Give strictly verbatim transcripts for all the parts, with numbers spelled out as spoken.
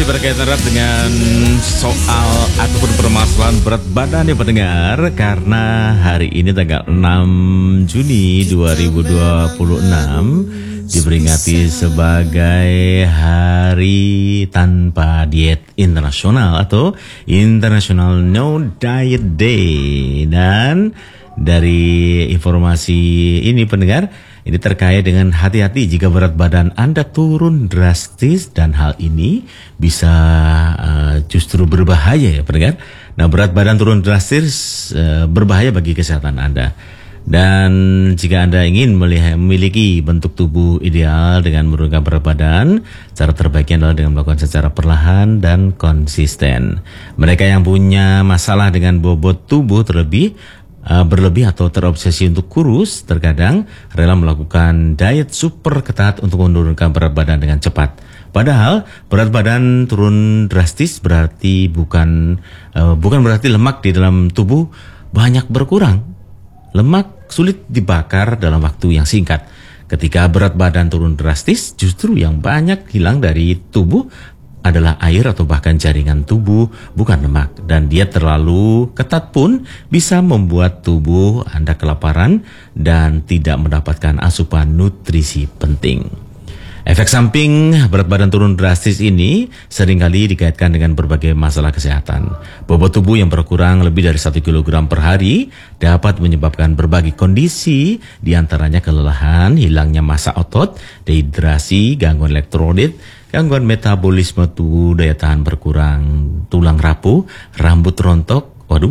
masih berkaitan erat dengan soal ataupun permasalahan berat badan ya pendengar, karena hari ini tanggal enam Juni dua ribu dua puluh enam diperingati sebagai Hari Tanpa Diet Internasional atau International No Diet Day. Dan dari informasi ini pendengar, ini terkait dengan hati-hati jika berat badan Anda turun drastis, dan hal ini bisa uh, justru berbahaya ya pendengar. Nah, berat badan turun drastis uh, berbahaya bagi kesehatan Anda. Dan jika Anda ingin melihat, memiliki bentuk tubuh ideal dengan menurunkan berat badan, cara terbaiknya adalah dengan melakukan secara perlahan dan konsisten. Mereka yang punya masalah dengan bobot tubuh terlebih Uh, berlebih atau terobsesi untuk kurus, terkadang rela melakukan diet super ketat untuk menurunkan berat badan dengan cepat. Padahal berat badan turun drastis berarti bukan uh, bukan berarti lemak di dalam tubuh banyak berkurang. Lemak sulit dibakar dalam waktu yang singkat. Ketika berat badan turun drastis, justru yang banyak hilang dari tubuh adalah air atau bahkan jaringan tubuh, bukan lemak. Dan diet terlalu ketat pun bisa membuat tubuh Anda kelaparan dan tidak mendapatkan asupan nutrisi penting. Efek samping berat badan turun drastis ini seringkali dikaitkan dengan berbagai masalah kesehatan. Bobot tubuh yang berkurang lebih dari satu kilogram per hari dapat menyebabkan berbagai kondisi, diantaranya kelelahan, hilangnya massa otot, dehidrasi, gangguan elektrolit, gangguan metabolisme tubuh, daya tahan berkurang, tulang rapuh, rambut rontok, waduh,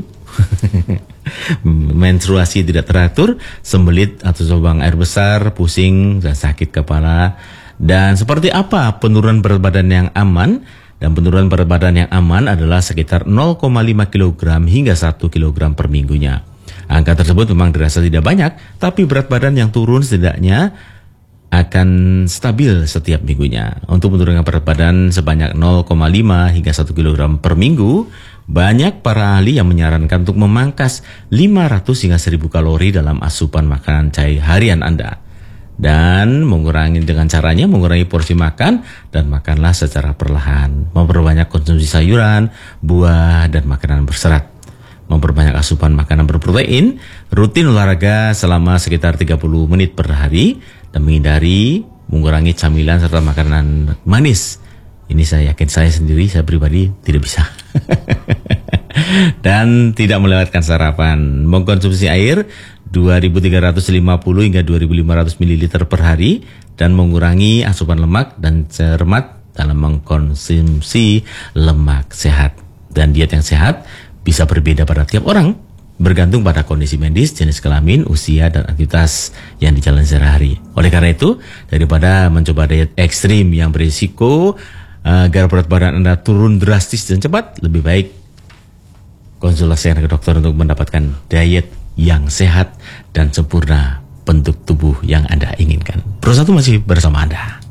menstruasi tidak teratur, sembelit atau buang air besar, pusing, dan sakit kepala. Dan seperti apa penurunan berat badan yang aman? Dan penurunan berat badan yang aman adalah sekitar nol koma lima kilogram hingga satu kilogram per minggunya. Angka tersebut memang dirasa tidak banyak, tapi berat badan yang turun setidaknya akan stabil setiap minggunya. Untuk menurunkan berat badan sebanyak nol koma lima hingga satu kilogram per minggu, banyak para ahli yang menyarankan untuk memangkas lima ratus hingga seribu kalori dalam asupan makanan cair harian Anda. Dan mengurangi dengan caranya mengurangi porsi makan dan makanlah secara perlahan. Memperbanyak konsumsi sayuran, buah, dan makanan berserat. Memperbanyak asupan makanan berprotein, rutin olahraga selama sekitar tiga puluh menit per hari, dan menghindari mengurangi camilan serta makanan manis. Ini saya yakin saya sendiri, saya pribadi tidak bisa. Dan tidak melewatkan sarapan. Mengkonsumsi air dua ribu tiga ratus lima puluh hingga dua ribu lima ratus mililiter per hari, dan mengurangi asupan lemak dan cermat dalam mengkonsumsi lemak sehat. Dan diet yang sehat bisa berbeda pada tiap orang, bergantung pada kondisi medis, jenis kelamin, usia, dan aktivitas yang dijalani sehari-hari. Oleh karena itu, daripada mencoba diet ekstrim yang berisiko agar berat badan Anda turun drastis dan cepat, lebih baik konsultasi ke dokter untuk mendapatkan diet yang sehat dan sempurna bentuk tubuh yang Anda inginkan. Pro satu masih bersama Anda.